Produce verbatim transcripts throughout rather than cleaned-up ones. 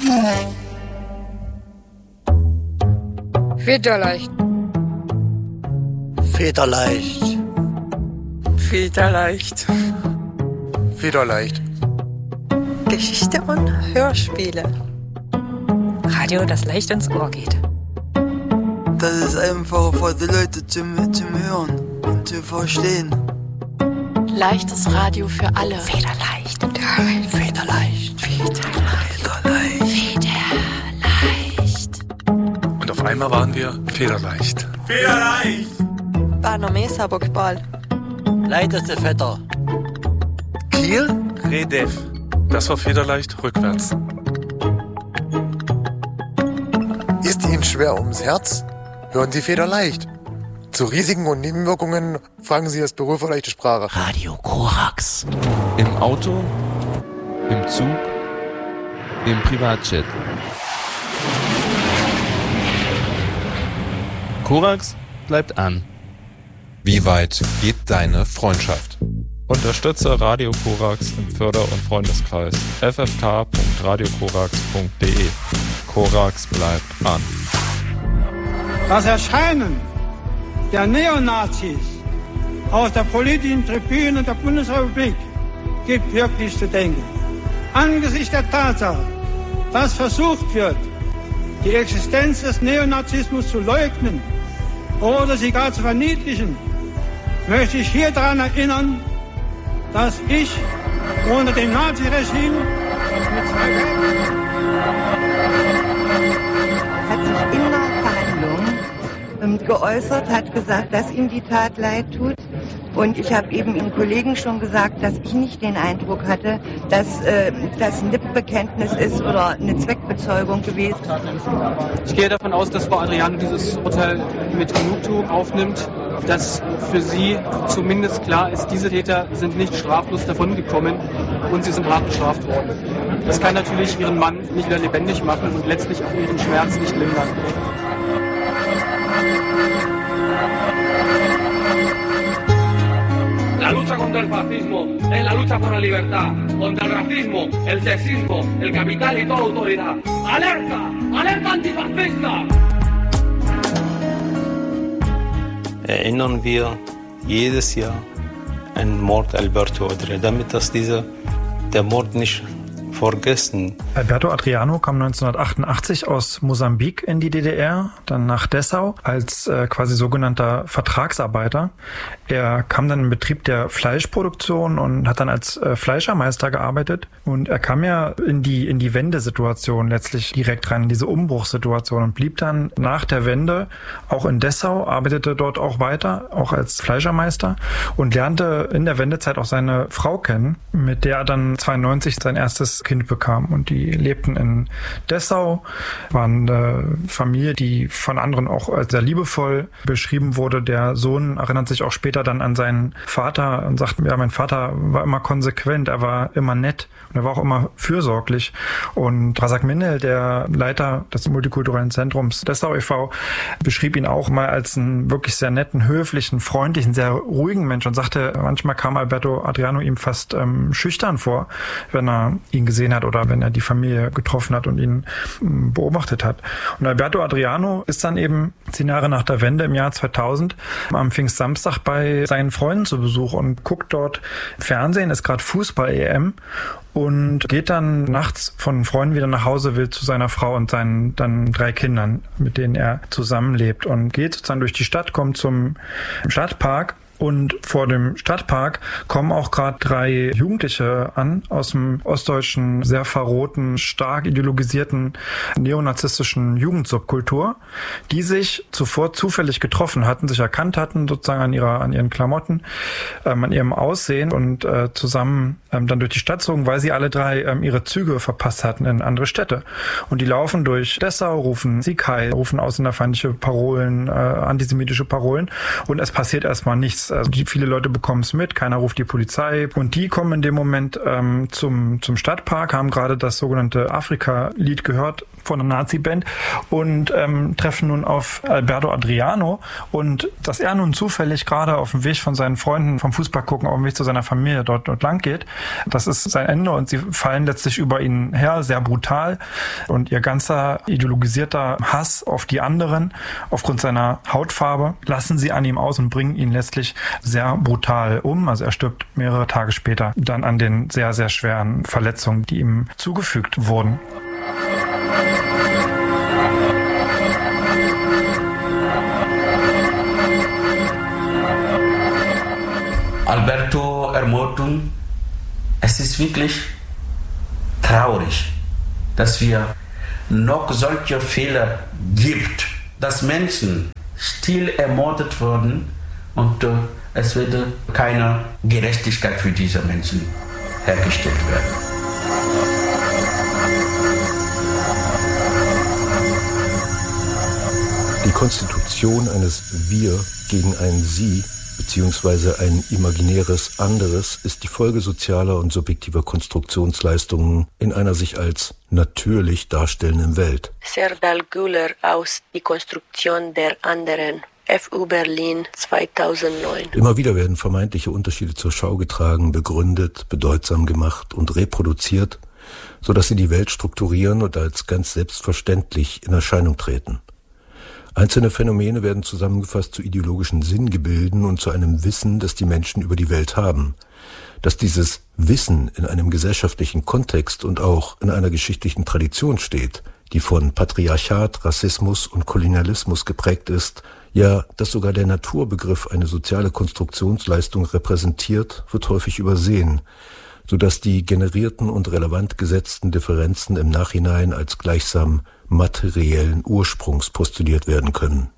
Federleicht. Federleicht. Federleicht. Federleicht. Geschichte und Hörspiele. Radio, das leicht ins Ohr geht. Das ist einfach für die Leute zum, zum Hören und zu verstehen. Leichtes Radio für alle. Federleicht. Federleicht. Federleicht. Federleicht. Federleicht. Und auf einmal waren wir federleicht. Federleicht. Barnomesa Bockball. Leiteste Vetter. Kiel? Redev. Das war federleicht rückwärts. Ist Ihnen schwer ums Herz? Hören Sie federleicht. Zu Risiken und Nebenwirkungen fragen Sie das Büro für leichte Sprache. Radio Korax. Im Auto, im Zug, im Privatjet. Korax bleibt an. Wie weit geht deine Freundschaft? Unterstütze Radio Korax im Förder- und Freundeskreis f f k punkt radio korax punkt d e. Korax bleibt an. Das Erscheinen der Neonazis auf der politischen Tribüne der Bundesrepublik gibt wirklich zu denken. Angesichts der Tatsache, dass versucht wird, die Existenz des Neonazismus zu leugnen oder sie gar zu verniedlichen, möchte ich hier daran erinnern, dass ich unter dem Naziregime mit zwei hat sich in der Verhandlung ähm, geäußert, hat gesagt, dass ihm die Tat leid tut. Und ich habe eben Ihren Kollegen schon gesagt, dass ich nicht den Eindruck hatte, dass äh, das ein Lippenbekenntnis ist oder eine Zweckbezeugung gewesen. Ich gehe davon aus, dass Frau Adriano dieses Urteil mit Genugtuung aufnimmt, dass für sie zumindest klar ist, diese Täter sind nicht straflos davongekommen und sie sind hart bestraft worden. Das kann natürlich ihren Mann nicht wieder lebendig machen und letztlich auch ihren Schmerz nicht lindern. La lucha contra el fascismo es la lucha por la libertad, contra el racismo, el sexismo, el capital y toda autoridad. ¡Alerta! ¡Alerta antifascista! Erinnern wir jedes Jahr an Mord Alberto Adriano, damit dass dieser, der Mord nicht vergessen. Alberto Adriano kam neunzehnhundertachtundachtzig aus Mosambik in die D D R, dann nach Dessau als äh, quasi sogenannter Vertragsarbeiter. Er kam dann in Betrieb der Fleischproduktion und hat dann als äh, Fleischermeister gearbeitet. Und er kam ja in die in die Wendesituation letztlich direkt rein, in diese Umbruchssituation und blieb dann nach der Wende auch in Dessau, arbeitete dort auch weiter, auch als Fleischermeister und lernte in der Wendezeit auch seine Frau kennen, mit der er dann zweiundneunzig sein erstes Kind bekam. Und die lebten in Dessau, waren eine Familie, die von anderen auch als sehr liebevoll beschrieben wurde. Der Sohn erinnert sich auch später dann an seinen Vater und sagt, ja, mein Vater war immer konsequent, er war immer nett und er war auch immer fürsorglich. Und Razak Mindel, der Leiter des multikulturellen Zentrums Dessau e V, beschrieb ihn auch mal als einen wirklich sehr netten, höflichen, freundlichen, sehr ruhigen Mensch und sagte, manchmal kam Alberto Adriano ihm fast ähm, schüchtern vor, wenn er ihn gesehen hat oder wenn er die Familie getroffen hat und ihn beobachtet hat. Und Alberto Adriano ist dann eben zehn Jahre nach der Wende im Jahr zweitausend am Pfingstsamstag bei seinen Freunden zu Besuch und guckt dort Fernsehen, ist gerade Fußball-E M und geht dann nachts von Freunden wieder nach Hause, will zu seiner Frau und seinen dann drei Kindern, mit denen er zusammenlebt und geht sozusagen durch die Stadt, kommt zum Stadtpark. Und vor dem Stadtpark kommen auch gerade drei Jugendliche an aus dem ostdeutschen, sehr verrohten, stark ideologisierten neonazistischen Jugendsubkultur, die sich zuvor zufällig getroffen hatten, sich erkannt hatten, sozusagen an ihrer, an ihren Klamotten, ähm, an ihrem Aussehen und äh, zusammen ähm, dann durch die Stadt zogen, weil sie alle drei ähm, ihre Züge verpasst hatten in andere Städte. Und die laufen durch Dessau, rufen Sieg Heil, rufen ausländerfeindliche Parolen, äh, antisemitische Parolen und es passiert erstmal nichts. Also die, viele Leute bekommen es mit, keiner ruft die Polizei und die kommen in dem Moment ähm, zum zum Stadtpark, haben gerade das sogenannte Afrika-Lied gehört, von einer Nazi-Band und ähm, treffen nun auf Alberto Adriano und dass er nun zufällig gerade auf dem Weg von seinen Freunden vom Fußball gucken, auf dem Weg zu seiner Familie dort, dort lang geht. Das ist sein Ende und sie fallen letztlich über ihn her, sehr brutal und ihr ganzer ideologisierter Hass auf die anderen aufgrund seiner Hautfarbe lassen sie an ihm aus und bringen ihn letztlich sehr brutal um. Also er stirbt mehrere Tage später dann an den sehr, sehr schweren Verletzungen, die ihm zugefügt wurden. Alberto Ermordung, es ist wirklich traurig, dass wir noch solche Fehler gibt, dass Menschen still ermordet wurden und äh, es wird keine Gerechtigkeit für diese Menschen hergestellt werden. Die Konstitution eines Wir gegen ein Sie beziehungsweise ein imaginäres anderes ist die Folge sozialer und subjektiver Konstruktionsleistungen in einer sich als natürlich darstellenden Welt. Serdal Güler aus Die Konstruktion der anderen, F U Berlin zweitausendneun. Immer wieder werden vermeintliche Unterschiede zur Schau getragen, begründet, bedeutsam gemacht und reproduziert, sodass sie die Welt strukturieren und als ganz selbstverständlich in Erscheinung treten. Einzelne Phänomene werden zusammengefasst zu ideologischen Sinngebilden und zu einem Wissen, das die Menschen über die Welt haben. Dass dieses Wissen in einem gesellschaftlichen Kontext und auch in einer geschichtlichen Tradition steht, die von Patriarchat, Rassismus und Kolonialismus geprägt ist, ja, dass sogar der Naturbegriff eine soziale Konstruktionsleistung repräsentiert, wird häufig übersehen, sodass die generierten und relevant gesetzten Differenzen im Nachhinein als gleichsam materiellen Ursprungs postuliert werden können.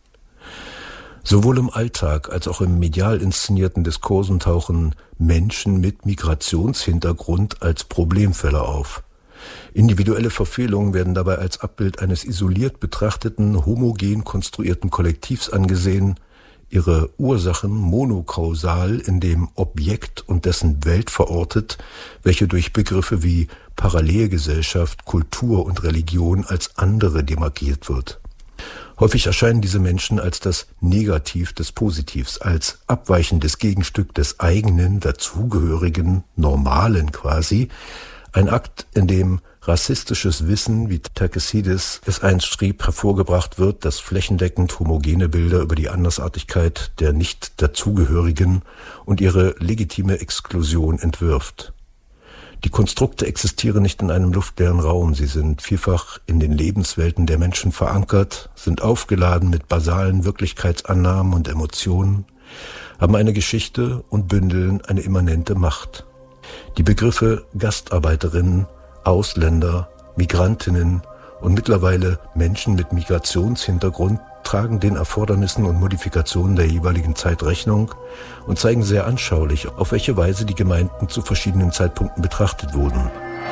Sowohl im Alltag als auch im medial inszenierten Diskursen tauchen Menschen mit Migrationshintergrund als Problemfälle auf. Individuelle Verfehlungen werden dabei als Abbild eines isoliert betrachteten, homogen konstruierten Kollektivs angesehen, ihre Ursachen monokausal in dem Objekt und dessen Welt verortet, welche durch Begriffe wie Parallelgesellschaft, Kultur und Religion als andere demarkiert wird. Häufig erscheinen diese Menschen als das Negativ des Positivs, als abweichendes Gegenstück des eigenen, dazugehörigen, Normalen quasi, ein Akt, in dem rassistisches Wissen, wie Terkessidis es einst schrieb, hervorgebracht wird, das flächendeckend homogene Bilder über die Andersartigkeit der Nicht-Dazugehörigen und ihre legitime Exklusion entwirft. Die Konstrukte existieren nicht in einem luftleeren Raum, sie sind vielfach in den Lebenswelten der Menschen verankert, sind aufgeladen mit basalen Wirklichkeitsannahmen und Emotionen, haben eine Geschichte und bündeln eine immanente Macht. Die Begriffe Gastarbeiterinnen, Ausländer, Migrantinnen und mittlerweile Menschen mit Migrationshintergrund tragen den Erfordernissen und Modifikationen der jeweiligen Zeit Rechnung und zeigen sehr anschaulich, auf welche Weise die Gemeinden zu verschiedenen Zeitpunkten betrachtet wurden.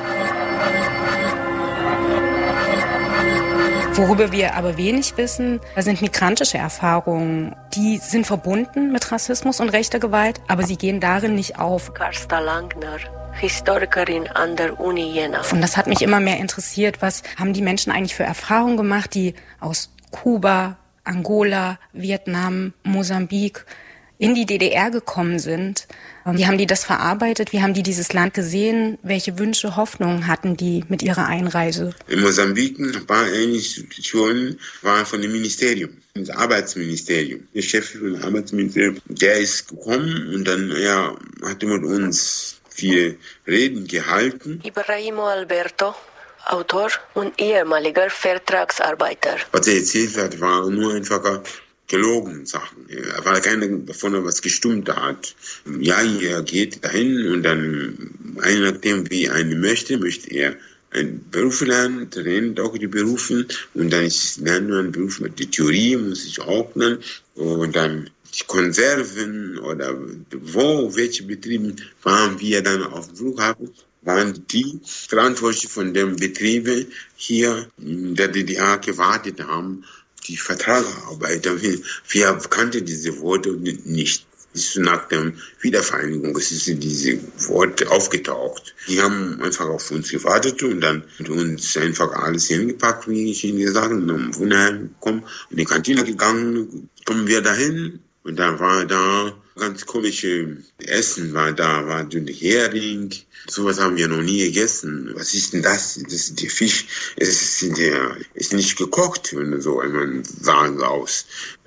Worüber wir aber wenig wissen, das sind migrantische Erfahrungen. Die sind verbunden mit Rassismus und rechter Gewalt, aber sie gehen darin nicht auf. Karsta Langner, Historikerin an der Uni Jena. Und das hat mich immer mehr interessiert, was haben die Menschen eigentlich für Erfahrungen gemacht, die aus Kuba, Angola, Vietnam, Mosambik in die D D R gekommen sind. Wie haben die das verarbeitet? Wie haben die dieses Land gesehen? Welche Wünsche, Hoffnungen hatten die mit ihrer Einreise? In Mosambik war eine Institution war von dem Ministerium, das Arbeitsministerium. Der Chef vom Arbeitsministerium, der ist gekommen und dann ja, hat er mit uns vier Reden gehalten. Ibrahimo Alberto, Autor und ehemaliger Vertragsarbeiter. Was er erzählt hat, war nur einfacher gelogen Sachen, weil keiner davon was gestimmt hat. Ja, er geht dahin und dann, je nachdem wie einer möchte, möchte er einen Beruf lernen, lernt auch die Berufe und dann lernt man einen Beruf mit der Theorie, muss ich auch lernen und dann die Konserven oder wo, welche Betriebe waren wir dann auf dem Flughafen, waren die Verantwortlichen von den Betrieben hier in der D D R gewartet haben, die Vertragsarbeiter. Wir kannten diese Worte nicht. Ist nach der Wiedervereinigung ist diese Wort aufgetaucht. Die haben einfach auf uns gewartet und dann mit uns einfach alles hingepackt, wie ich Ihnen gesagt habe, und dann Wohnheim gekommen, in die Kantine gegangen, kommen wir dahin und da war da ganz komische Essen, war da, war dünne Hering, sowas haben wir noch nie gegessen. Was ist denn das? Das ist der Fisch, es ist, der, ist nicht gekocht, wenn so einmal sagen aus.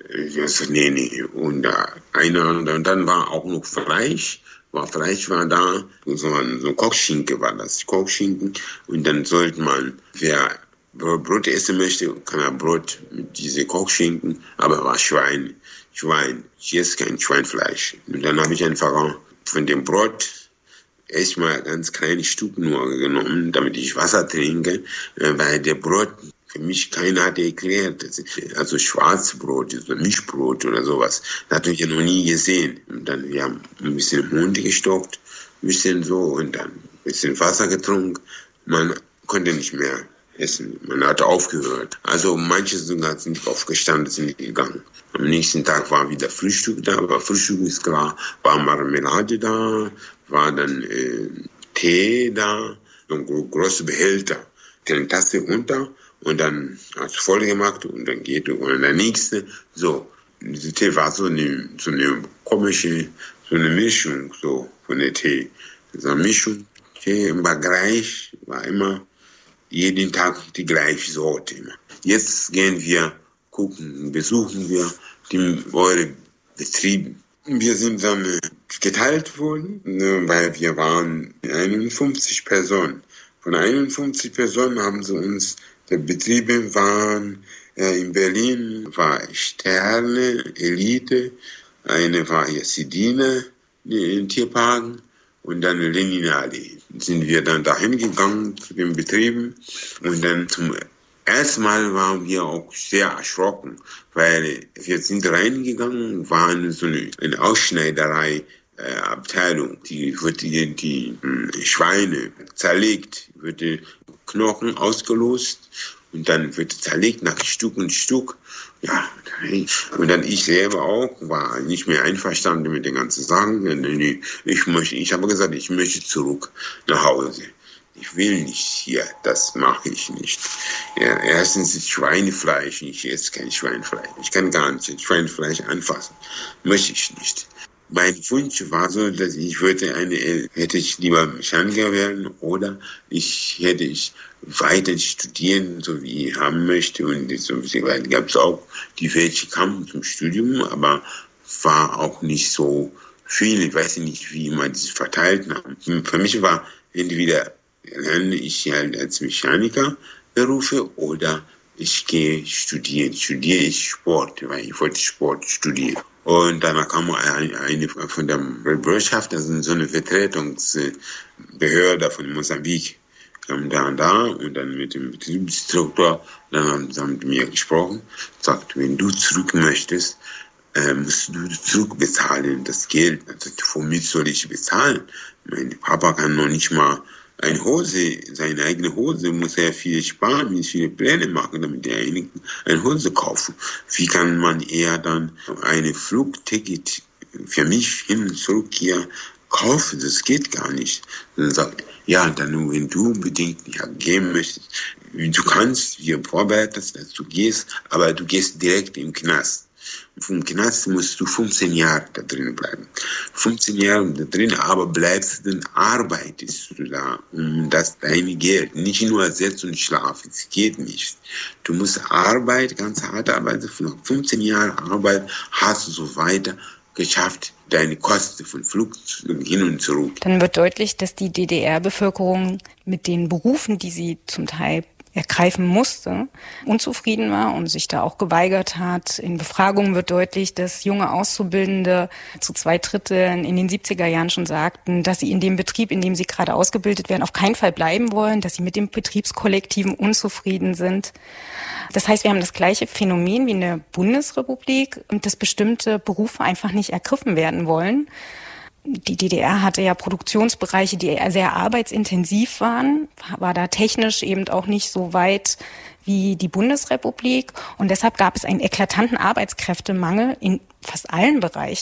Ich nee, nee. Und da einer, und dann war auch noch Fleisch, war Fleisch war da, so ein so Kochschinken war das, Kochschinken. Und dann sollte man, wer Brot essen möchte, kann er Brot mit diese Kochschinken, aber war Schwein, Schwein. Ich esse kein Schweinfleisch. Und dann habe ich einfach von dem Brot erstmal ganz kleine Stück nur genommen, damit ich Wasser trinke, weil der Brot für mich keiner hat erklärt, also Schwarzbrot, also Mischbrot oder sowas, das hatte ich ja noch nie gesehen. Und dann, wir haben ein bisschen Hunde gestockt, ein bisschen so und dann ein bisschen Wasser getrunken. Man konnte nicht mehr essen, man hatte aufgehört. Also manche sogar sind nicht aufgestanden, sind nicht gegangen. Am nächsten Tag war wieder Frühstück da, aber Frühstück ist klar, war Marmelade da, war dann äh, Tee da, so ein großer Behälter, eine Tasse runter. Und dann hast du voll gemacht und dann geht du und der nächste. So, diese Tee war so eine, so eine komische, so eine Mischung so von der Tee. So eine Mischung. Tee war gleich, war immer jeden Tag die gleiche Sorte. Jetzt gehen wir gucken, besuchen wir die, eure Betriebe. Wir sind dann geteilt worden, weil wir waren einundfünfzig Personen. Von einundfünfzig Personen haben sie uns die Betriebe waren äh, in Berlin, war Sterne, Elite, eine war hier Sedine in Tierparken und dann Leninallee. Sind wir dann dahin gegangen zu den Betrieben und dann zum ersten Mal waren wir auch sehr erschrocken, weil wir sind reingegangen, waren so eine, eine Ausschneiderei, Äh, Abteilung, die wird die, die äh, Schweine zerlegt, wird die Knochen ausgelost und dann wird zerlegt nach Stück und Stück. Ja, und dann ich selber auch, war nicht mehr einverstanden mit den ganzen Sachen. Ich möchte, ich habe gesagt, ich möchte zurück nach Hause. Ich will nicht hier, das mache ich nicht. Ja, erstens ist Schweinefleisch, ich esse kein Schweinefleisch. Ich kann gar nicht Schweinefleisch anfassen. Möchte ich nicht. Mein Wunsch war so, dass ich würde eine, hätte ich lieber Mechaniker werden oder ich hätte ich weiter studieren, so wie ich haben möchte. Und so gab es auch die, welche kamen zum Studium, aber war auch nicht so viel. Ich weiß nicht, wie man das verteilt hat. Für mich war entweder lerne ich halt als Mechaniker Berufe oder ich gehe studieren. Studiere ich Sport, weil ich wollte Sport studieren. Und dann kam eine, eine von der Bürgerschaft, das ist so eine Vertretungsbehörde von Mosambik, kam da und da und dann mit dem Betriebsdirektor, dann haben sie mit mir gesprochen, sagt, wenn du zurück möchtest, äh, musst du zurückbezahlen, das Geld. Also, womit soll ich bezahlen? Mein Papa kann noch nicht mal eine Hose, seine eigene Hose, muss er viel sparen, muss viele Pläne machen, damit er eine, eine Hose kaufen. Wie kann man eher dann eine Flugticket für mich hin und zurück hier kaufen? Das geht gar nicht. Dann sagt, ja, dann, wenn du unbedingt ja, gehen möchtest, du kannst, wir vorbereiten, dass du gehst, aber du gehst direkt im Knast. Vom Knast musst du fünfzehn Jahre da drin bleiben. fünfzehn Jahre da drin, aber bleibst du dann, arbeitest du da, um das deine Geld, nicht nur sitzen und schlafen, es geht nicht. Du musst arbeiten, ganz hart arbeiten, nach fünfzehn Jahren Arbeit hast du so weiter geschafft, deine Kosten von Flug hin und zurück. Dann wird deutlich, dass die D D R-Bevölkerung mit den Berufen, die sie zum Teil ergreifen musste, unzufrieden war und sich da auch geweigert hat. In Befragungen wird deutlich, dass junge Auszubildende zu zwei Dritteln in den siebziger Jahren schon sagten, dass sie in dem Betrieb, in dem sie gerade ausgebildet werden, auf keinen Fall bleiben wollen, dass sie mit dem Betriebskollektiven unzufrieden sind. Das heißt, wir haben das gleiche Phänomen wie in der Bundesrepublik und dass bestimmte Berufe einfach nicht ergriffen werden wollen. Die D D R hatte ja Produktionsbereiche, die sehr arbeitsintensiv waren, war da technisch eben auch nicht so weit wie die Bundesrepublik. Und deshalb gab es einen eklatanten Arbeitskräftemangel in fast allen Bereichen.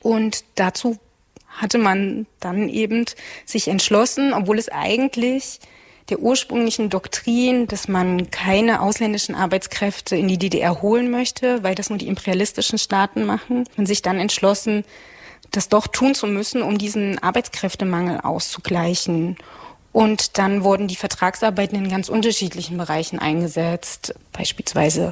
Und dazu hatte man dann eben sich entschlossen, obwohl es eigentlich der ursprünglichen Doktrin, dass man keine ausländischen Arbeitskräfte in die D D R holen möchte, weil das nur die imperialistischen Staaten machen, man sich dann entschlossen, das doch tun zu müssen, um diesen Arbeitskräftemangel auszugleichen. Und dann wurden die Vertragsarbeiten in ganz unterschiedlichen Bereichen eingesetzt, beispielsweise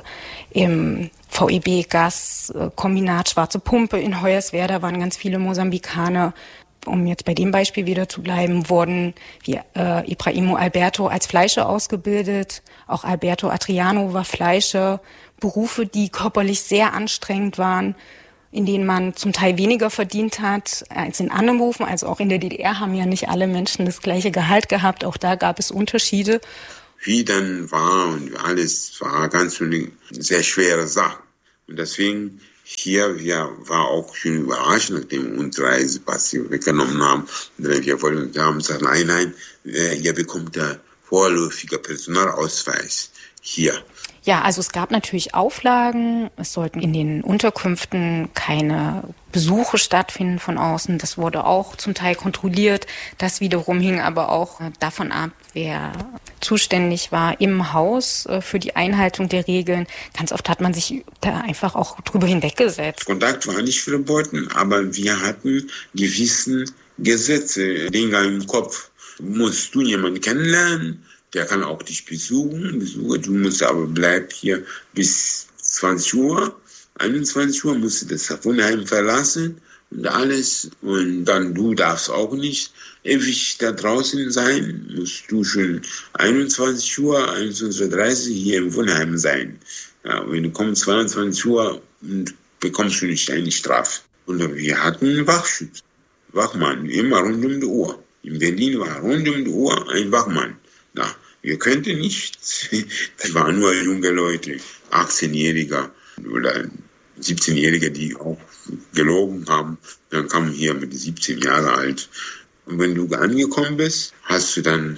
im V E B-Gaskombinat Schwarze Pumpe in Hoyerswerda waren ganz viele Mosambikaner. Um jetzt bei dem Beispiel wieder zu bleiben, wurden wie äh, Ibrahimo Alberto als Fleischer ausgebildet. Auch Alberto Adriano war Fleischer. Berufe, die körperlich sehr anstrengend waren, in denen man zum Teil weniger verdient hat als in anderen Berufen. Also auch in der D D R haben ja nicht alle Menschen das gleiche Gehalt gehabt. Auch da gab es Unterschiede. Wie dann war und alles war ganz eine sehr schwere Sache. Und deswegen hier wir war auch schon überrascht, nachdem wir unsere Reisepass weggenommen haben. Und dann wir wollten, wir haben gesagt, nein, nein, ihr bekommt der vorläufige Personalausweis hier. Ja, also es gab natürlich Auflagen. Es sollten in den Unterkünften keine Besuche stattfinden von außen. Das wurde auch zum Teil kontrolliert. Das wiederum hing aber auch davon ab, wer zuständig war im Haus für die Einhaltung der Regeln. Ganz oft hat man sich da einfach auch drüber hinweggesetzt. Kontakt war nicht verboten, aber wir hatten gewisse Gesetze, Dinge im Kopf. Musst du jemanden kennenlernen? Der kann auch dich besuchen. Besuche. Du musst aber bleib hier bis zwanzig Uhr. einundzwanzig Uhr musst du das Wohnheim verlassen und alles. Und dann du darfst auch nicht ewig da draußen sein. Musst du schon einundzwanzig Uhr, einundzwanzig Uhr dreißig hier im Wohnheim sein. Ja, wenn du kommst zweiundzwanzig Uhr und bekommst du nicht eine Strafe. Und wir hatten Wachschutz. Wachmann, immer rund um die Uhr. In Berlin war rund um die Uhr ein Wachmann. Na, wir könnten nicht. Das waren nur junge Leute, achtzehnjährige oder siebzehnjährige, die auch gelogen haben. Dann kamen hier mit siebzehn Jahren alt. Und wenn du angekommen bist, hast du dann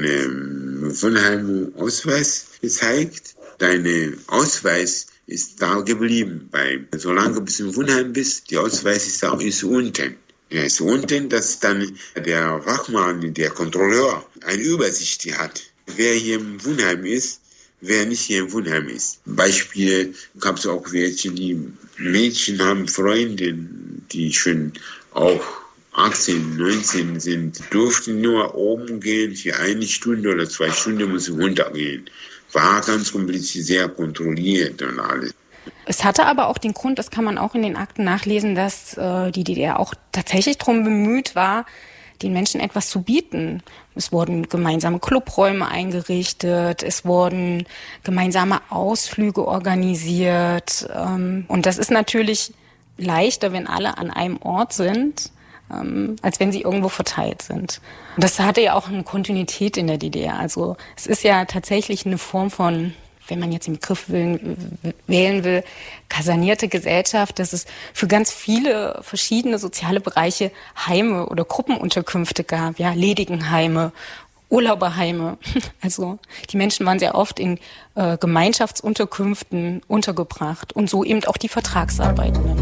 deinen Wohnheim-Ausweis gezeigt. Dein Ausweis ist da geblieben. Weil solange du bis im Wohnheim bist, der Ausweis ist auch ist unten. Er ist unten, dass dann der Wachmann, der Kontrolleur, eine Übersicht hat, wer hier im Wohnheim ist, wer nicht hier im Wohnheim ist. Beispiele gab es auch welche, die Mädchen haben Freundinnen, die schon auch achtzehn, neunzehn sind, durften nur oben gehen, für eine Stunde oder zwei Stunden mussten runtergehen. War ganz kompliziert, sehr kontrolliert und alles. Es hatte aber auch den Grund, das kann man auch in den Akten nachlesen, dass äh, die D D R auch tatsächlich darum bemüht war, den Menschen etwas zu bieten. Es wurden gemeinsame Clubräume eingerichtet, es wurden gemeinsame Ausflüge organisiert. Ähm, und das ist natürlich leichter, wenn alle an einem Ort sind, ähm, als wenn sie irgendwo verteilt sind. Und das hatte ja auch eine Kontinuität in der D D R. Also es ist ja tatsächlich eine Form von, wenn man jetzt den Begriff wählen, wählen will, kasernierte Gesellschaft, dass es für ganz viele verschiedene soziale Bereiche Heime oder Gruppenunterkünfte gab, ja, Ledigenheime, Urlauberheime. Also die Menschen waren sehr oft in äh, Gemeinschaftsunterkünften untergebracht und so eben auch die Vertragsarbeitenden.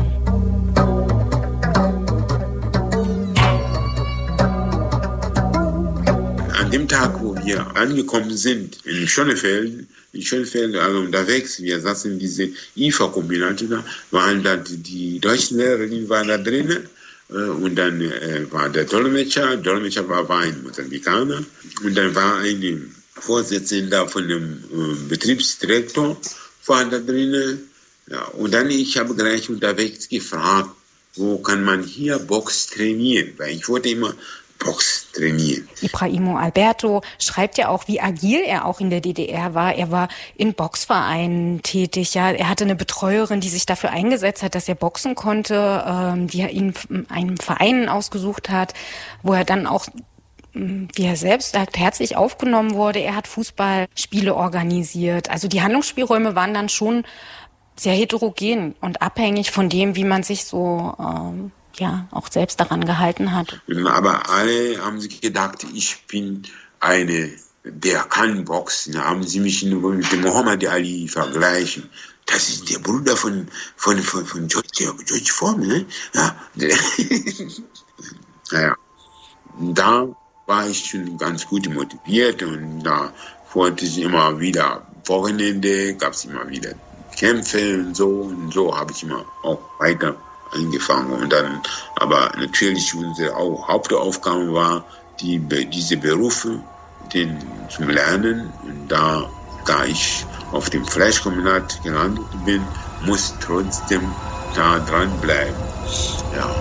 An dem Tag, wo wir angekommen sind, in Schönefeld, in Schönefeld, also unterwegs, wir saßen in diese I F A-Kombinate da, waren da die, die Deutschlehrerin war da drin, äh, und dann äh, war der Dolmetscher, Dolmetscher war, war ein Mosambikaner, und dann war ein Vorsitzender von dem äh, Betriebsdirektor, war da drin, ja, und dann ich habe gleich unterwegs gefragt, wo kann man hier Box trainieren, weil ich wollte immer Box trainieren. Ibrahimo Alberto schreibt ja auch, wie agil er auch in der D D R war. Er war in Boxvereinen tätig. Ja, er hatte eine Betreuerin, die sich dafür eingesetzt hat, dass er boxen konnte, ähm, die er ihn einen Verein ausgesucht hat, wo er dann auch, wie er selbst sagt, herzlich aufgenommen wurde. Er hat Fußballspiele organisiert. Also die Handlungsspielräume waren dann schon sehr heterogen und abhängig von dem, wie man sich so ähm, ja auch selbst daran gehalten hat. Aber alle haben sich gedacht, ich bin eine der kann boxen, haben sie mich mit dem Muhammad Ali vergleichen. Das ist der Bruder von, von, von, von George, George Foreman, ne? Ja. Naja, da war ich schon ganz gut motiviert und da wollte ich immer wieder Wochenende, gab es immer wieder Kämpfe und so und so habe ich immer auch weiter angefangen und dann, aber natürlich unsere Hauptaufgabe war, die, diese Berufe den, zum Lernen und da, da ich auf dem Fleischkombinat gelandet bin, muss trotzdem da dranbleiben. Ja.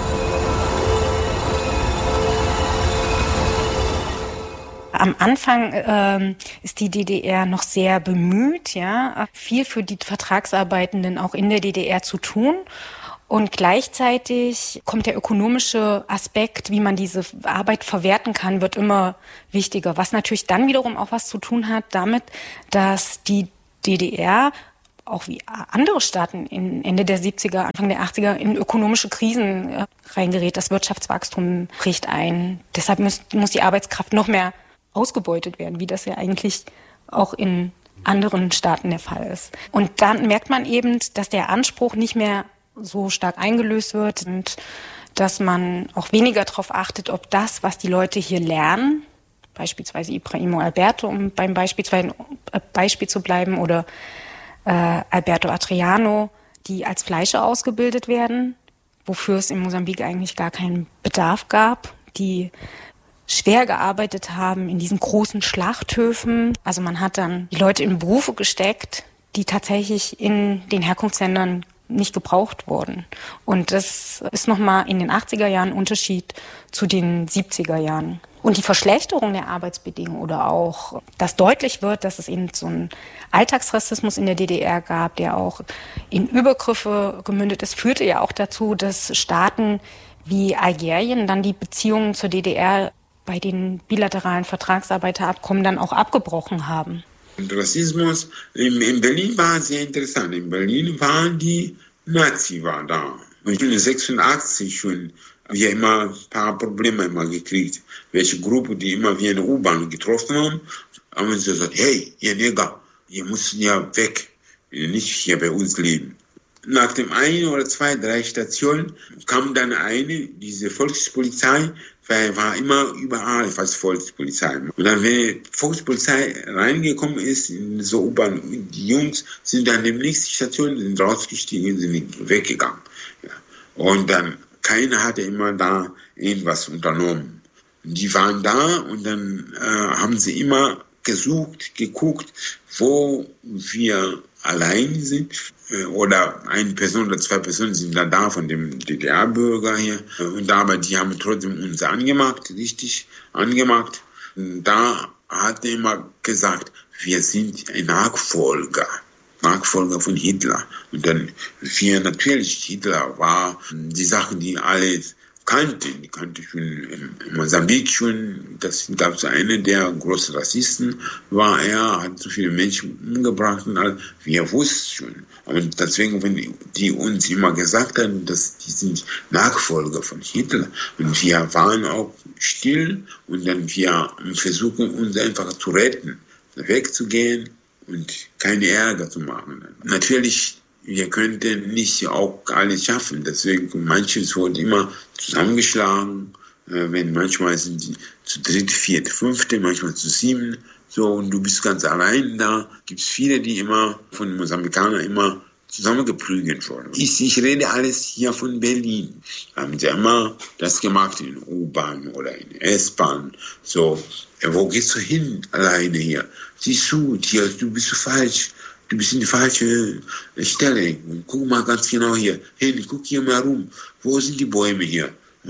Am Anfang ähm, ist die D D R noch sehr bemüht, ja, viel für die Vertragsarbeitenden auch in der D D R zu tun. Und gleichzeitig kommt der ökonomische Aspekt, wie man diese Arbeit verwerten kann, wird immer wichtiger. Was natürlich dann wiederum auch was zu tun hat damit, dass die D D R, auch wie andere Staaten in Ende der siebziger, Anfang der achtziger, in ökonomische Krisen äh, reingerät. Das Wirtschaftswachstum bricht ein. Deshalb muss, muss die Arbeitskraft noch mehr ausgebeutet werden, wie das ja eigentlich auch in anderen Staaten der Fall ist. Und dann merkt man eben, dass der Anspruch nicht mehr so stark eingelöst wird und dass man auch weniger darauf achtet, ob das, was die Leute hier lernen, beispielsweise Ibrahimo Alberto, um beim Beispiel, äh, Beispiel zu bleiben, oder äh, Alberto Adriano, die als Fleischer ausgebildet werden, wofür es in Mosambik eigentlich gar keinen Bedarf gab, die schwer gearbeitet haben in diesen großen Schlachthöfen. Also man hat dann die Leute in Berufe gesteckt, die tatsächlich in den Herkunftsländern nicht gebraucht wurden. Und das ist nochmal in den achtziger Jahren ein Unterschied zu den siebziger Jahren. Und die Verschlechterung der Arbeitsbedingungen oder auch, dass deutlich wird, dass es eben so einen Alltagsrassismus in der D D R gab, der auch in Übergriffe gemündet ist, führte ja auch dazu, dass Staaten wie Algerien dann die Beziehungen zur D D R bei den bilateralen Vertragsarbeiterabkommen dann auch abgebrochen haben. Und Rassismus in, in Berlin war sehr interessant. In Berlin waren die Nazi war da. Und in sechsundachtzig schon wir immer ein paar Probleme immer gekriegt. Welche Gruppe, die immer wie eine U-Bahn getroffen haben, haben sie gesagt, hey, ihr Neger, ihr müsst ja weg, nicht hier bei uns leben. Nach dem einen oder zwei, drei Stationen kam dann eine, diese Volkspolizei, weil war immer überall fast Volkspolizei. Und dann, wenn die Volkspolizei reingekommen ist in so U-Bahn, die Jungs sind dann in der nächsten Station, sind rausgestiegen, sind weggegangen. Ja. Und dann, keiner hatte immer da irgendwas unternommen. Die waren da und dann äh, haben sie immer gesucht, geguckt, wo wir allein sind oder eine Person oder zwei Personen sind dann da von dem D D R-Bürger hier und da, aber die haben trotzdem uns angemacht, richtig angemacht. Und da hat er immer gesagt, wir sind ein Nachfolger, Nachfolger von Hitler. Und dann, wir natürlich, Hitler war die Sachen, die alle kannten, die kannte schon in Mosambik schon, das gab es einen, der große Rassisten war, er hat so viele Menschen umgebracht und all, wir wussten schon. Und deswegen, wenn die, die uns immer gesagt haben, dass die sind Nachfolger von Hitler und wir waren auch still und dann wir versuchen uns einfach zu retten, wegzugehen und keine Ärger zu machen. Natürlich, wir könnten nicht auch alles schaffen. Deswegen, manches wurde immer zusammengeschlagen. Wenn manchmal sind die zu dritt, viert, fünfte, manchmal zu sieben. So, und du bist ganz allein da. Gibt es viele, die immer von Mosambikanern immer zusammengeprügelt wurden. Ich, ich rede alles hier von Berlin. Haben sie immer das gemacht in U-Bahn oder in S-Bahn. So, wo gehst du hin alleine hier? Siehst du, hier, du bist so falsch. Du bist in die falsche Stelle. Guck mal ganz genau hier. Hey, guck hier mal rum. Wo sind die Bäume hier?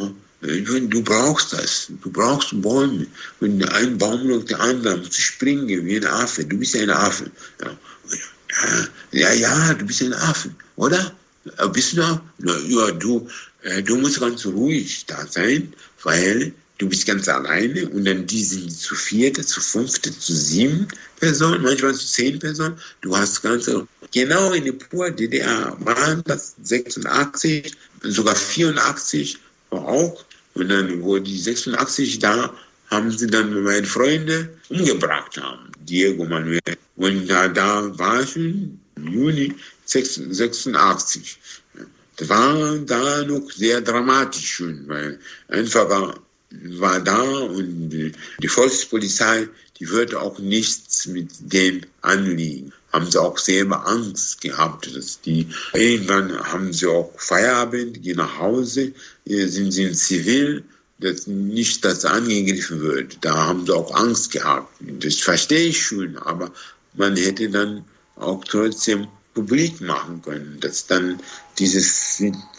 Du brauchst das. Du brauchst Bäume. Wenn ein Baum läuft, der andere muss springen wie ein Affe. Du bist ein Affe. Ja, ja, ja, du bist ein Affe, oder? Bist du da? Ja, du, du musst ganz ruhig da sein, weil du bist ganz alleine und dann die sind zu vierte, zu fünfte, zu sieben Personen, manchmal zu zehn Personen. Du hast ganze, genau in der pur D D R waren das sechsundachtzig, sogar vierundachtzig auch. Und dann wurde die sechsundachtzig da, haben sie dann meine Freunde umgebracht haben, Diego Manuel. Und da, da war schon im Juni sechsundachtzig. Das war da noch sehr dramatisch schon, weil einfach war da und die Volkspolizei, die würde auch nichts mit denen anliegen. Haben sie auch selber Angst gehabt, dass die, irgendwann haben sie auch Feierabend, gehen nach Hause, sind sie in Zivil, dass nicht, dass angegriffen wird. Da haben sie auch Angst gehabt. Das verstehe ich schon, aber man hätte dann auch trotzdem publik machen können, dass dann dieses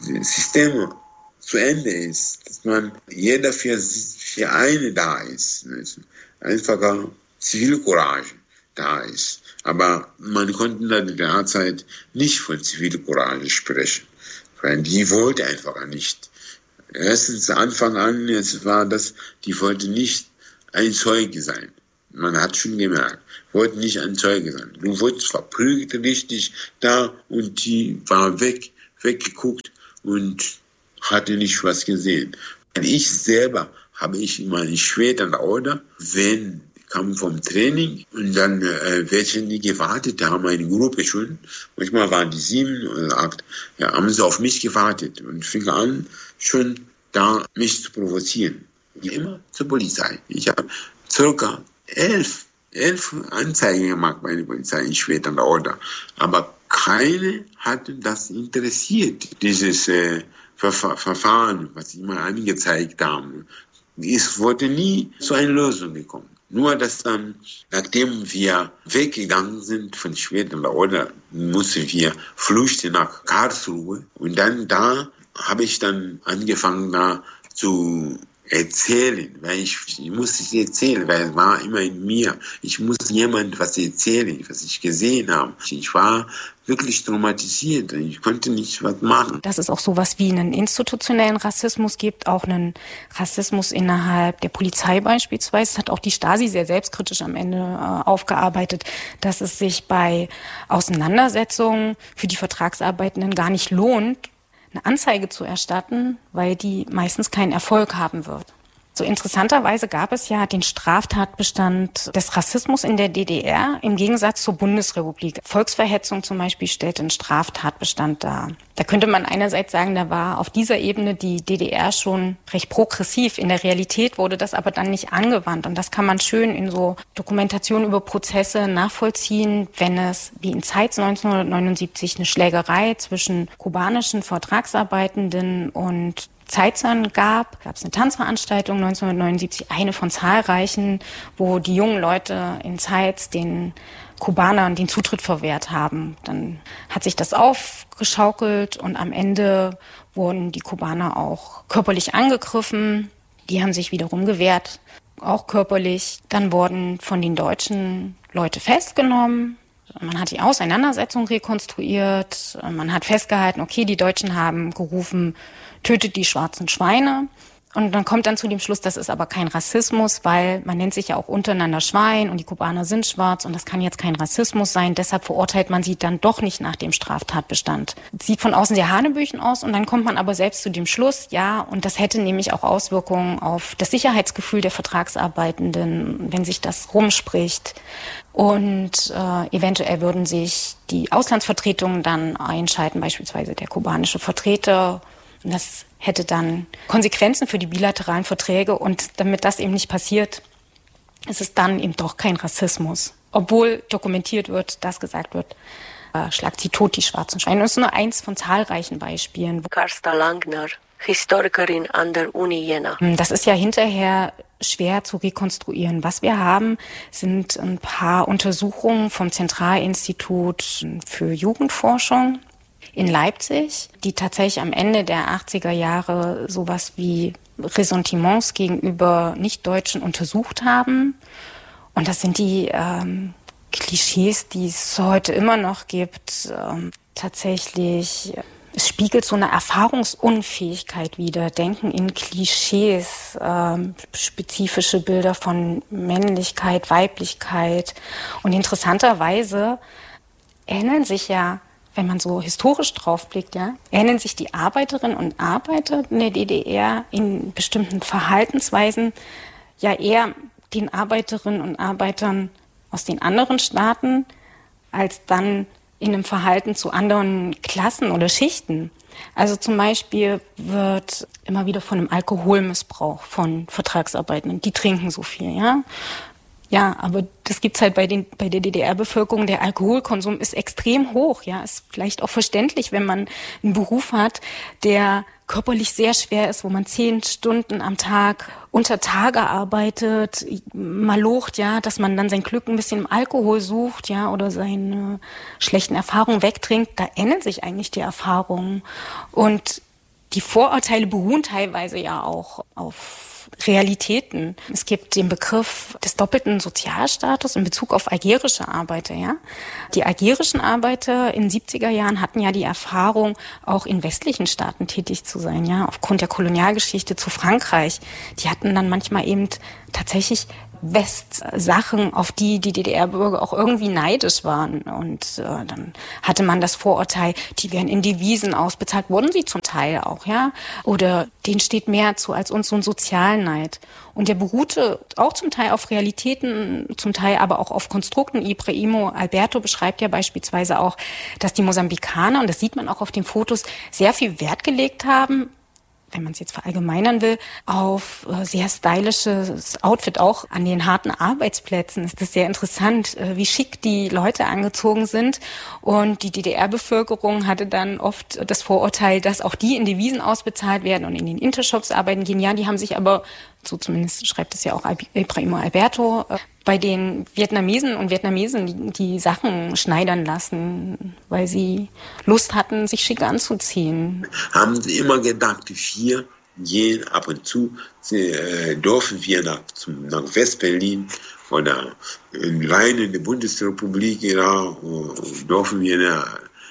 System zu Ende ist, dass man jeder für, für eine da ist, einfacher Zivilcourage da ist. Aber man konnte dann derzeit nicht von Zivilcourage sprechen, weil die wollte einfach nicht. Erstens Anfang an, es war das, die wollte nicht ein Zeuge sein. Man hat schon gemerkt, wollte nicht ein Zeuge sein. Du wurdest verprügelt richtig da und die war weg, weggeguckt und hatte nicht was gesehen. Ich selber habe ich immer später in der Oder, wenn kam vom Training und dann äh, welche nie gewartet, da haben eine Gruppe schon, manchmal waren die sieben oder acht, ja, haben sie auf mich gewartet und fing an, schon da mich zu provozieren. Immer zur Polizei. Ich habe circa elf, elf Anzeigen gemacht bei der Polizei in Schweden an der Oder. Aber keine hat das interessiert, dieses äh, Ver- Verfahren, was sie mal angezeigt haben. Es wurde nie zu einer Lösung gekommen. Nur, dass dann, nachdem wir weggegangen sind von Schweden oder mussten wir flüchten nach Karlsruhe. Und dann da habe ich dann angefangen, da zu erzählen, weil ich, ich musste es erzählen, weil es war immer in mir. Ich musste jemandem was erzählen, was ich gesehen habe. Ich war wirklich traumatisiert. Ich konnte nicht was machen. Dass es auch sowas wie einen institutionellen Rassismus gibt, auch einen Rassismus innerhalb der Polizei beispielsweise. Das hat auch die Stasi sehr selbstkritisch am Ende äh, aufgearbeitet, dass es sich bei Auseinandersetzungen für die Vertragsarbeitenden gar nicht lohnt, eine Anzeige zu erstatten, weil die meistens keinen Erfolg haben wird. So interessanterweise gab es ja den Straftatbestand des Rassismus in der D D R im Gegensatz zur Bundesrepublik. Volksverhetzung zum Beispiel stellt einen Straftatbestand dar. Da könnte man einerseits sagen, da war auf dieser Ebene die D D R schon recht progressiv. In der Realität wurde das aber dann nicht angewandt. Und das kann man schön in so Dokumentationen über Prozesse nachvollziehen, wenn es wie in Zeitz neunzehnhundertneunundsiebzig eine Schlägerei zwischen kubanischen Vertragsarbeitenden und Zeitzern gab, gab es eine Tanzveranstaltung neunzehnhundertneunundsiebzig, eine von zahlreichen, wo die jungen Leute in Zeitz den Kubanern den Zutritt verwehrt haben. Dann hat sich das aufgeschaukelt und am Ende wurden die Kubaner auch körperlich angegriffen. Die haben sich wiederum gewehrt, auch körperlich. Dann wurden von den Deutschen Leute festgenommen. Man hat die Auseinandersetzung rekonstruiert. Man hat festgehalten, okay, die Deutschen haben gerufen, tötet die schwarzen Schweine. Und dann kommt dann zu dem Schluss, das ist aber kein Rassismus, weil man nennt sich ja auch untereinander Schwein und die Kubaner sind schwarz und das kann jetzt kein Rassismus sein. Deshalb verurteilt man sie dann doch nicht nach dem Straftatbestand. Sieht von außen sehr hanebüchen aus und dann kommt man aber selbst zu dem Schluss, ja, und das hätte nämlich auch Auswirkungen auf das Sicherheitsgefühl der Vertragsarbeitenden, wenn sich das rumspricht. Und äh, eventuell würden sich die Auslandsvertretungen dann einschalten, beispielsweise der kubanische Vertreter. Und das hätte dann Konsequenzen für die bilateralen Verträge. Und damit das eben nicht passiert, ist es dann eben doch kein Rassismus. Obwohl dokumentiert wird, dass gesagt wird, äh, schlagt sie tot, die schwarzen Schweine. Das ist nur eins von zahlreichen Beispielen. Karsta Langner, Historikerin an der Uni Jena. Das ist ja hinterher schwer zu rekonstruieren. Was wir haben, sind ein paar Untersuchungen vom Zentralinstitut für Jugendforschung in Leipzig, die tatsächlich am Ende der achtziger Jahre sowas wie Ressentiments gegenüber Nichtdeutschen untersucht haben. Und das sind die ähm, Klischees, die es heute immer noch gibt. Ähm, tatsächlich, es spiegelt so eine Erfahrungsunfähigkeit wider. Denken in Klischees, ähm, spezifische Bilder von Männlichkeit, Weiblichkeit. Und interessanterweise ähneln sich ja, wenn man so historisch draufblickt, ja, ähneln sich die Arbeiterinnen und Arbeiter in der D D R in bestimmten Verhaltensweisen ja eher den Arbeiterinnen und Arbeitern aus den anderen Staaten als dann in einem Verhalten zu anderen Klassen oder Schichten. Also zum Beispiel wird immer wieder von einem Alkoholmissbrauch von Vertragsarbeitenden. Die trinken so viel, ja. Ja, aber das gibt's halt bei den, bei der D D R-Bevölkerung. Der Alkoholkonsum ist extrem hoch, ja. Ist vielleicht auch verständlich, wenn man einen Beruf hat, der körperlich sehr schwer ist, wo man zehn Stunden am Tag unter Tage arbeitet, malocht, ja, dass man dann sein Glück ein bisschen im Alkohol sucht, ja, oder seine schlechten Erfahrungen wegtrinkt. Da ändern sich eigentlich die Erfahrungen. Und die Vorurteile beruhen teilweise ja auch auf Realitäten. Es gibt den Begriff des doppelten Sozialstatus in Bezug auf algerische Arbeiter, ja. Die algerischen Arbeiter in den siebziger Jahren hatten ja die Erfahrung, auch in westlichen Staaten tätig zu sein, ja, aufgrund der Kolonialgeschichte zu Frankreich. Die hatten dann manchmal eben tatsächlich Westsachen, auf die die D D R-Bürger auch irgendwie neidisch waren. Und äh, dann hatte man das Vorurteil, die werden in Devisen ausbezahlt, wurden sie zum Teil auch, ja. Oder denen steht mehr zu als uns, so ein Sozialneid. Und der beruhte auch zum Teil auf Realitäten, zum Teil aber auch auf Konstrukten. Ibrahimo Alberto beschreibt ja beispielsweise auch, dass die Mosambikaner, und das sieht man auch auf den Fotos, sehr viel Wert gelegt haben, wenn man es jetzt verallgemeinern will, auf äh, sehr stylisches Outfit, auch an den harten Arbeitsplätzen ist das sehr interessant, äh, wie schick die Leute angezogen sind. Und die D D R-Bevölkerung hatte dann oft das Vorurteil, dass auch die in Devisen ausbezahlt werden und in den Intershops arbeiten gehen. Ja, die haben sich aber, so zumindest schreibt es ja auch Ibrahimo Alberto, äh, bei den Vietnamesen und Vietnamesen die, die Sachen schneidern lassen, weil sie Lust hatten, sich schick anzuziehen. Haben sie immer gedacht, wir gehen ab und zu, äh, dürfen wir nach, zum, nach Westberlin oder in rein in die Bundesrepublik, ja, dürfen wir da,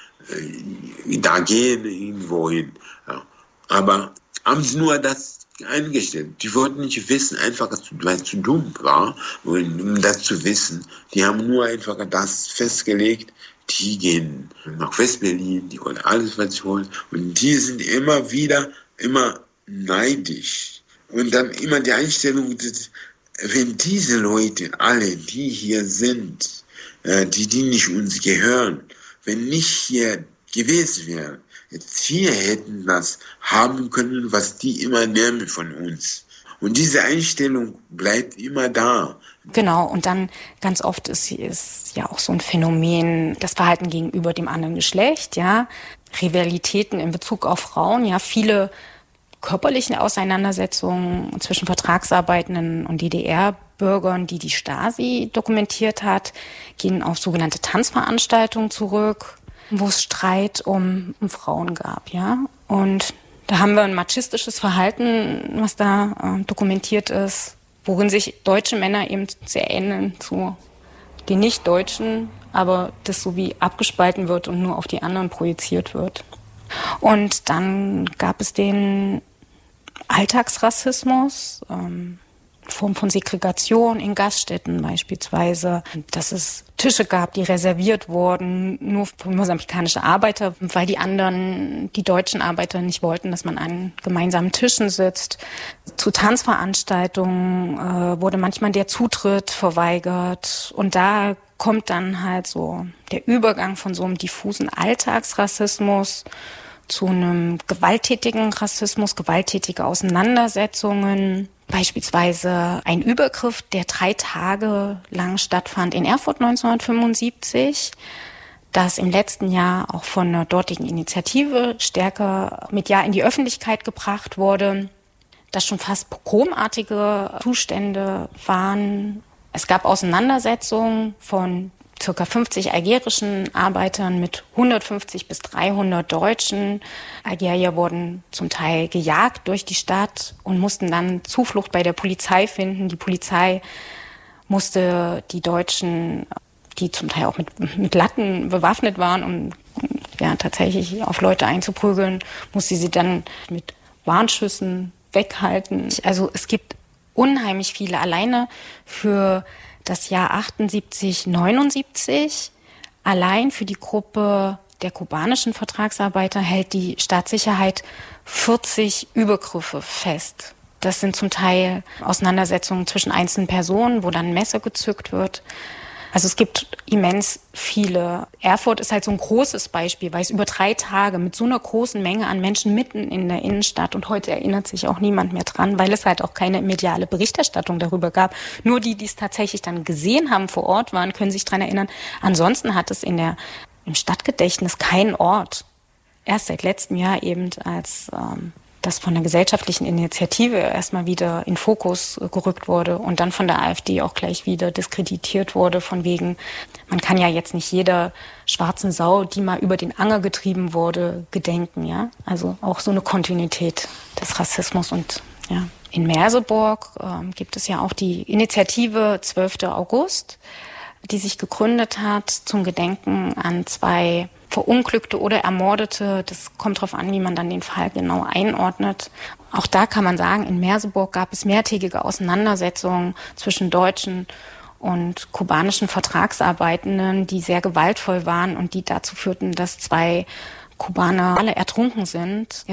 äh, da gehen, irgendwo hin. Ja. Aber haben sie nur das eingestellt. Die wollten nicht wissen, einfach weil es zu dumm war, um das zu wissen. Die haben nur einfach das festgelegt, die gehen nach Westberlin, die wollen alles, was sie wollen. Und die sind immer wieder, immer neidisch. Und dann immer die Einstellung, dass, wenn diese Leute, alle, die hier sind, die, die nicht uns gehören, wenn nicht hier gewesen wären, jetzt wir hätten das haben können, was die immer nehmen von uns. Und diese Einstellung bleibt immer da. Genau, und dann ganz oft ist, ist ja auch so ein Phänomen, das Verhalten gegenüber dem anderen Geschlecht, ja, Rivalitäten in Bezug auf Frauen, ja, viele körperliche Auseinandersetzungen zwischen Vertragsarbeitenden und D D R-Bürgern, die die Stasi dokumentiert hat, gehen auf sogenannte Tanzveranstaltungen zurück, wo es Streit um, um Frauen gab, ja. Und da haben wir ein machistisches Verhalten, was da äh, dokumentiert ist, worin sich deutsche Männer eben sehr ähneln zu den Nicht-Deutschen, aber das so wie abgespalten wird und nur auf die anderen projiziert wird. Und dann gab es den Alltagsrassismus, ähm, Form von Segregation in Gaststätten beispielsweise, dass es Tische gab, die reserviert wurden, nur für mosambikanische Arbeiter, weil die anderen, die deutschen Arbeiter nicht wollten, dass man an gemeinsamen Tischen sitzt. Zu Tanzveranstaltungen äh, wurde manchmal der Zutritt verweigert und da kommt dann halt so der Übergang von so einem diffusen Alltagsrassismus zu einem gewalttätigen Rassismus, gewalttätige Auseinandersetzungen. Beispielsweise ein Übergriff, der drei Tage lang stattfand in Erfurt neunzehnhundertfünfundsiebzig, das im letzten Jahr auch von einer dortigen Initiative stärker medial in die Öffentlichkeit gebracht wurde, dass schon fast pogromartige Zustände waren. Es gab Auseinandersetzungen von circa fünfzig algerischen Arbeitern mit hundertfünfzig bis dreihundert Deutschen. Algerier wurden zum Teil gejagt durch die Stadt und mussten dann Zuflucht bei der Polizei finden. Die Polizei musste die Deutschen, die zum Teil auch mit, mit Latten bewaffnet waren, um ja, tatsächlich auf Leute einzuprügeln, musste sie dann mit Warnschüssen weghalten. Also es gibt unheimlich viele, alleine für das Jahr achtundsiebzig, neunundsiebzig, allein für die Gruppe der kubanischen Vertragsarbeiter hält die Staatssicherheit vierzig Übergriffe fest. Das sind zum Teil Auseinandersetzungen zwischen einzelnen Personen, wo dann ein Messer gezückt wird. Also es gibt immens viele. Erfurt ist halt so ein großes Beispiel, weil es über drei Tage mit so einer großen Menge an Menschen mitten in der Innenstadt, und heute erinnert sich auch niemand mehr dran, weil es halt auch keine mediale Berichterstattung darüber gab. Nur die, die es tatsächlich dann gesehen haben, vor Ort waren, können sich dran erinnern. Ansonsten hat es in der, im Stadtgedächtnis keinen Ort. Erst seit letztem Jahr eben, als ähm, das von der gesellschaftlichen Initiative erstmal wieder in Fokus gerückt wurde und dann von der AfD auch gleich wieder diskreditiert wurde, von wegen, man kann ja jetzt nicht jeder schwarzen Sau, die mal über den Anger getrieben wurde, gedenken, ja. Also auch so eine Kontinuität des Rassismus. Und ja, in Merseburg äh, gibt es ja auch die Initiative zwölfter August, die sich gegründet hat zum Gedenken an zwei Verunglückte oder Ermordete. Das kommt darauf an, wie man dann den Fall genau einordnet. Auch da kann man sagen, in Merseburg gab es mehrtägige Auseinandersetzungen zwischen deutschen und kubanischen Vertragsarbeitenden, die sehr gewaltvoll waren und die dazu führten, dass zwei Kubaner alle ertrunken sind.